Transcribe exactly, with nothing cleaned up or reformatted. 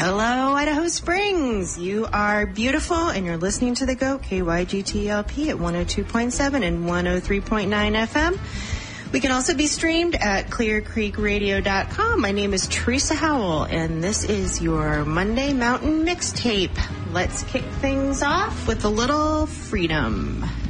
Hello, Idaho Springs. You are beautiful, and you're listening to The Goat, K Y G T L P at one oh two point seven and one oh three point nine F M. We can also be streamed at clear creek radio dot com. My name is Teresa Howell, and this is your Monday Mountain Mixtape. Let's kick things off with a little freedom.